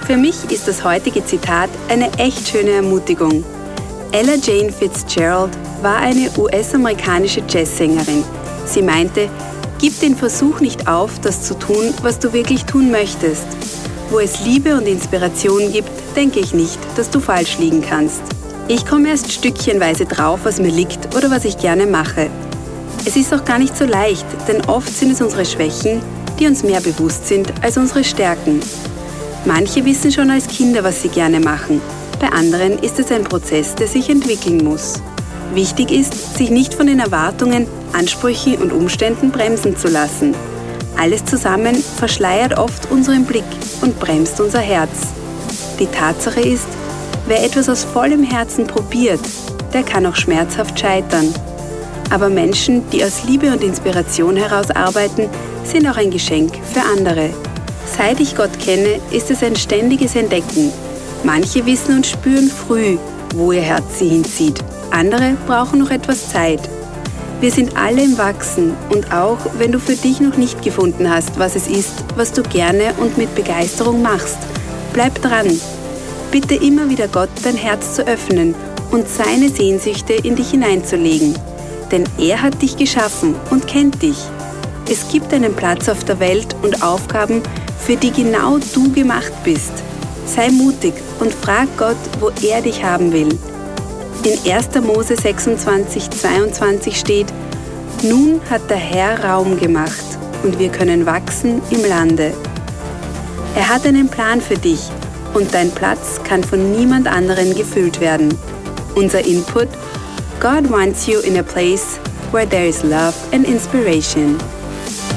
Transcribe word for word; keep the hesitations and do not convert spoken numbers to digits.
Für mich ist das heutige Zitat eine echt schöne Ermutigung. Ella Jane Fitzgerald war eine U S-amerikanische Jazzsängerin. Sie meinte, gib den Versuch nicht auf, das zu tun, was du wirklich tun möchtest. Wo es Liebe und Inspiration gibt, denke ich nicht, dass du falsch liegen kannst. Ich komme erst stückchenweise drauf, was mir liegt oder was ich gerne mache. Es ist auch gar nicht so leicht, denn oft sind es unsere Schwächen, die uns mehr bewusst sind als unsere Stärken. Manche wissen schon als Kinder, was sie gerne machen. Bei anderen ist es ein Prozess, der sich entwickeln muss. Wichtig ist, sich nicht von den Erwartungen, Ansprüchen und Umständen bremsen zu lassen. Alles zusammen verschleiert oft unseren Blick und bremst unser Herz. Die Tatsache ist, wer etwas aus vollem Herzen probiert, der kann auch schmerzhaft scheitern. Aber Menschen, die aus Liebe und Inspiration heraus arbeiten, sind auch ein Geschenk für andere. Seit ich Gott kenne, ist es ein ständiges Entdecken. Manche wissen und spüren früh, wo ihr Herz sie hinzieht. Andere brauchen noch etwas Zeit. Wir sind alle im Wachsen und auch wenn du für dich noch nicht gefunden hast, was es ist, was du gerne und mit Begeisterung machst, bleib dran. Bitte immer wieder Gott, dein Herz zu öffnen und seine Sehnsüchte in dich hineinzulegen. Denn er hat dich geschaffen und kennt dich. Es gibt einen Platz auf der Welt und Aufgaben, für die genau du gemacht bist. Sei mutig und frag Gott, wo er dich haben will. In erster Mose sechsundzwanzig, zweiundzwanzig steht, nun hat der Herr Raum gemacht und wir können wachsen im Lande. Er hat einen Plan für dich und dein Platz kann von niemand anderen gefüllt werden. Unser Input: God wants you in a place where there is love and inspiration.